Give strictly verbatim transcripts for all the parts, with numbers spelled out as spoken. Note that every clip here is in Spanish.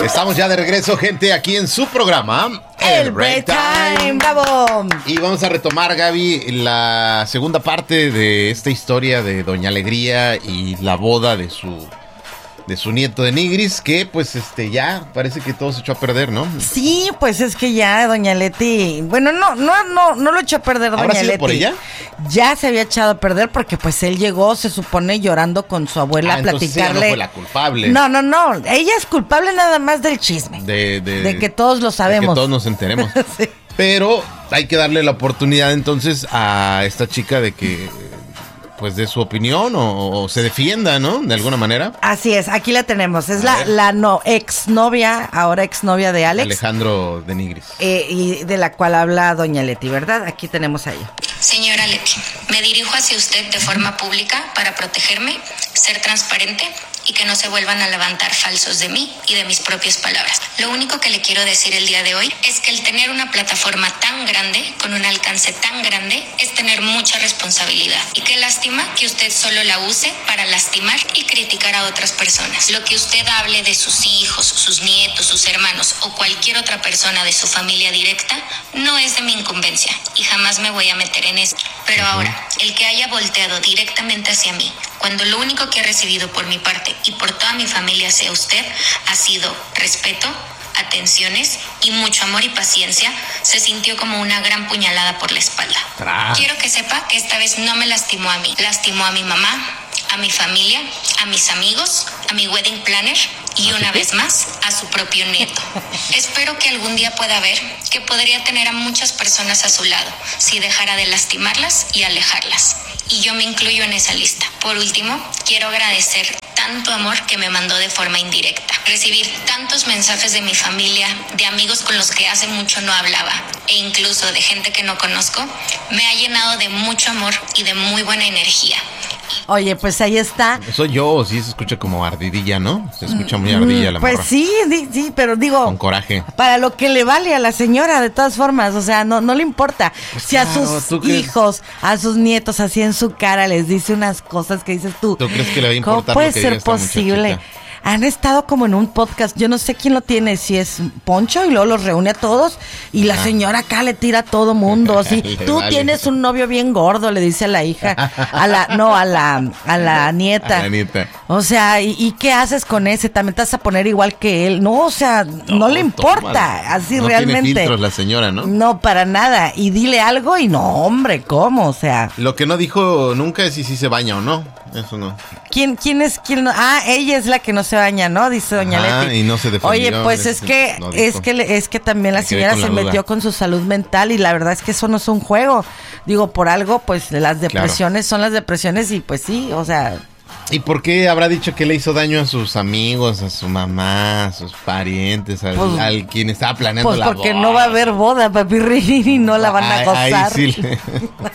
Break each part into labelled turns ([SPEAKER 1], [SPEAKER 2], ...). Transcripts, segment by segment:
[SPEAKER 1] Estamos ya de regreso, gente, aquí en su programa
[SPEAKER 2] El Break Time. ¡Bravo!
[SPEAKER 1] Y vamos a retomar, Gaby, la segunda parte de esta historia de Doña Alegría y la boda de su de su nieto de Nigris, que pues este ya parece que todo se echó a perder, ¿no?
[SPEAKER 2] Sí, pues es que ya Doña Leti, bueno, no, no, no, no lo echó a perder Doña
[SPEAKER 1] ¿Habrá sido
[SPEAKER 2] Leti.
[SPEAKER 1] por ella?
[SPEAKER 2] Ya se había echado a perder porque pues él llegó, se supone, llorando con su abuela
[SPEAKER 1] Ah,
[SPEAKER 2] a
[SPEAKER 1] entonces ella
[SPEAKER 2] platicarle.
[SPEAKER 1] no fue la culpable.
[SPEAKER 2] No, no, no, ella es culpable nada más del chisme.
[SPEAKER 1] De, de,
[SPEAKER 2] de que todos lo sabemos.
[SPEAKER 1] De que todos nos enteremos.
[SPEAKER 2] Sí.
[SPEAKER 1] Pero hay que darle la oportunidad entonces a esta chica de que pues dé su opinión o, o se defienda, ¿no? De alguna manera.
[SPEAKER 2] Así es, aquí la tenemos. Es
[SPEAKER 1] A
[SPEAKER 2] la,
[SPEAKER 1] ver.
[SPEAKER 2] la no, exnovia, ahora exnovia de Alex.
[SPEAKER 1] Alejandro de Nigris.
[SPEAKER 2] Eh, y de la cual habla Doña Leti, ¿verdad? Aquí tenemos a ella.
[SPEAKER 3] Señora Leti, me dirijo hacia usted de forma pública para protegerme, ser transparente y que no se vuelvan a levantar falsos de mí y de mis propias palabras. Lo único que le quiero decir el día de hoy es que el tener una plataforma tan grande, con un alcance tan grande, es tener mucha responsabilidad. Y qué lástima que usted solo la use para lastimar y criticar a otras personas. Lo que usted hable de sus hijos, sus nietos, sus hermanos o cualquier otra persona de su familia directa no es de mi incumbencia y jamás me voy a meter en eso. Pero ahora, el que haya volteado directamente hacia mí, cuando lo único que he recibido por mi parte y por toda mi familia sea usted, ha sido respeto, atenciones y mucho amor y paciencia, se sintió como una gran puñalada por la espalda.
[SPEAKER 1] Tras.
[SPEAKER 3] Quiero que sepa que esta vez no me lastimó a mí, lastimó a mi mamá, a mi familia, a mis amigos, a mi wedding planner y una vez más a su propio nieto. Espero que algún día pueda ver que podría tener a muchas personas a su lado si dejara de lastimarlas y alejarlas. Y yo me incluyo en esa lista. Por último, quiero agradecer tanto amor que me mandó de forma indirecta. Recibir tantos mensajes de mi familia, de amigos con los que hace mucho no hablaba, e incluso de gente que no conozco, me ha llenado de mucho amor y de muy buena energía.
[SPEAKER 2] Oye, pues ahí está.
[SPEAKER 1] Soy yo, o sí se escucha como ardidilla, ¿no? Se escucha muy ardilla la
[SPEAKER 2] Pues
[SPEAKER 1] morra.
[SPEAKER 2] sí, sí, sí, pero digo,
[SPEAKER 1] Con coraje.
[SPEAKER 2] para lo que le vale a la señora, de todas formas, o sea, no, no le importa.
[SPEAKER 1] Pues
[SPEAKER 2] si a
[SPEAKER 1] claro,
[SPEAKER 2] sus
[SPEAKER 1] ¿tú crees?
[SPEAKER 2] hijos, a sus nietos, así en su cara les dice unas cosas que dices tú.
[SPEAKER 1] ¿Tú crees que le va a
[SPEAKER 2] ¿Cómo
[SPEAKER 1] importar
[SPEAKER 2] puede
[SPEAKER 1] lo que
[SPEAKER 2] ser
[SPEAKER 1] diga esta
[SPEAKER 2] posible?
[SPEAKER 1] muchachita?
[SPEAKER 2] Han estado como en un podcast, yo no sé quién lo tiene, si es Poncho, y luego los reúne a todos, y la
[SPEAKER 1] Ah.
[SPEAKER 2] señora acá le tira a todo mundo, así,
[SPEAKER 1] Le
[SPEAKER 2] tú
[SPEAKER 1] vale.
[SPEAKER 2] tienes un novio bien gordo, le dice a la hija, a la, no, a la, a la nieta.
[SPEAKER 1] A la nieta.
[SPEAKER 2] O sea, ¿y, y qué haces con ese? ¿También te vas a poner igual que él? No, o sea, no, le importa,
[SPEAKER 1] tómala.
[SPEAKER 2] así
[SPEAKER 1] no
[SPEAKER 2] realmente.
[SPEAKER 1] tiene filtros la señora, ¿no?
[SPEAKER 2] No, para nada. Y dile algo y no, hombre, ¿cómo? O sea,
[SPEAKER 1] Lo que no dijo nunca es si sí se baña o no. Eso no.
[SPEAKER 2] ¿quién, quién es quién? No? Ah, ella es la que no se baña, ¿no? Dice doña
[SPEAKER 1] Ajá,
[SPEAKER 2] Leti.
[SPEAKER 1] y no se defendió,
[SPEAKER 2] Oye, pues es
[SPEAKER 1] es-
[SPEAKER 2] que
[SPEAKER 1] no dijo.
[SPEAKER 2] es que le- es que también la
[SPEAKER 1] Me quedé
[SPEAKER 2] señora
[SPEAKER 1] con
[SPEAKER 2] se
[SPEAKER 1] la duda.
[SPEAKER 2] metió con su salud mental y la verdad es que eso no es un juego. Digo, por algo, pues las depresiones son las depresiones y pues sí, o sea,
[SPEAKER 1] ¿Y por qué habrá dicho que le hizo daño a sus amigos, a su mamá, a sus parientes, al,
[SPEAKER 2] Pues-
[SPEAKER 1] al quien estaba planeando
[SPEAKER 2] pues
[SPEAKER 1] la
[SPEAKER 2] porque
[SPEAKER 1] boda?
[SPEAKER 2] no va a haber boda, papi Rini, y no la van a
[SPEAKER 1] Ahí-
[SPEAKER 2] gozar.
[SPEAKER 1] Ahí sí le-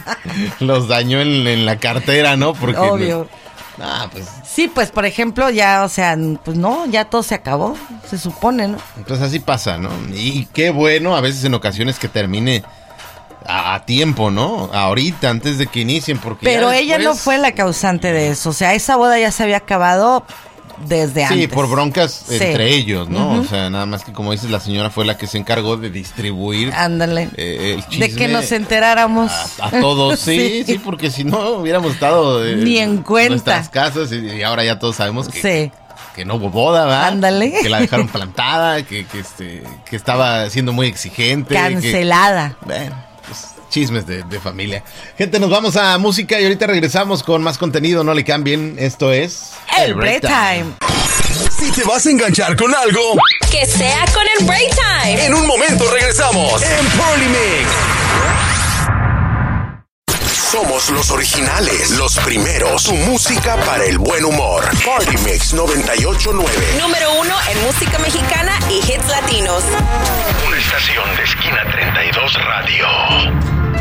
[SPEAKER 1] los dañó en, en la cartera, ¿no? Porque
[SPEAKER 2] Obvio.
[SPEAKER 1] Ah, pues,
[SPEAKER 2] Sí, pues por ejemplo, ya, o sea, pues no, ya todo se acabó, se supone, ¿no?
[SPEAKER 1] pues así pasa, ¿no? Y qué bueno a veces en ocasiones que termine a, a tiempo, ¿no? Ahorita, antes de que inicien, porque
[SPEAKER 2] Pero
[SPEAKER 1] ya
[SPEAKER 2] ella no
[SPEAKER 1] después-
[SPEAKER 2] fue la causante de eso, o sea, esa boda ya se había acabado desde
[SPEAKER 1] Sí,
[SPEAKER 2] antes.
[SPEAKER 1] por broncas
[SPEAKER 2] Sí.
[SPEAKER 1] entre ellos, ¿no?
[SPEAKER 2] Ujú.
[SPEAKER 1] O sea, nada más que como dices, la señora fue la que se encargó de distribuir
[SPEAKER 2] Ándale.
[SPEAKER 1] eh, el chisme
[SPEAKER 2] De que nos enteráramos.
[SPEAKER 1] a, a todos. Sí, sí, porque si no hubiéramos estado eh,
[SPEAKER 2] Ni en cuenta.
[SPEAKER 1] nuestras casas y, y ahora ya todos sabemos que,
[SPEAKER 2] Sí.
[SPEAKER 1] que no hubo boda, ¿verdad?
[SPEAKER 2] Ándale.
[SPEAKER 1] Que la dejaron plantada, que, que, este, que estaba siendo muy exigente. que-
[SPEAKER 2] Cancelada.
[SPEAKER 1] bueno, pues, chismes de, de familia. Gente, nos vamos a música y ahorita regresamos con más contenido. No le cambien. Esto es
[SPEAKER 2] El Break Time.
[SPEAKER 4] Si te vas a enganchar con algo,
[SPEAKER 5] Que sea con el Break Time.
[SPEAKER 4] en un momento regresamos en Party Mix. Somos los originales, los primeros, tu música para el buen humor. Party Mix noventa y ocho punto nueve.
[SPEAKER 5] Número uno en música mexicana y hits latinos.
[SPEAKER 4] Una estación de Esquina treinta y dos Radio.